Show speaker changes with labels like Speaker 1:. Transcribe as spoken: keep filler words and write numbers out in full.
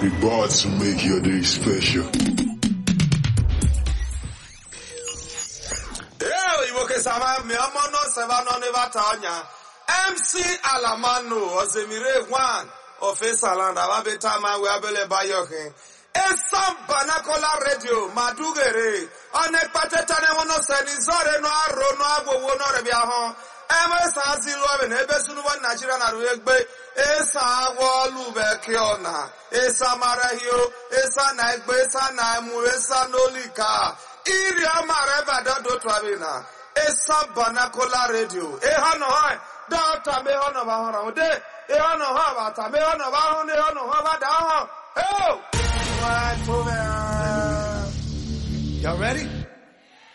Speaker 1: We bought to make your day special.
Speaker 2: Hey, you okay, Sama? Me amono sevano neva tanya. M C Alamano, Ozemire one of Esaland, Ababeta man, we abele bayoke. Esam Banakola Radio, Madugere, on a patetane wono senizore no arro no agwo wono rebiahon. Ema sa zilo and Ebesun one Nigerian Arwegbe, Esa Walu Bekiona, Esa Marahio, Esa Naigbe, Esa Naimu, Esa Nolika, Iria Mareva Dodo Travina, Esa Banakola Radio, Ehano High, Dota Mehono Bahano De, Ehano Havata, Mehono Bahon, Ehano Havada. Oh! Y'all ready?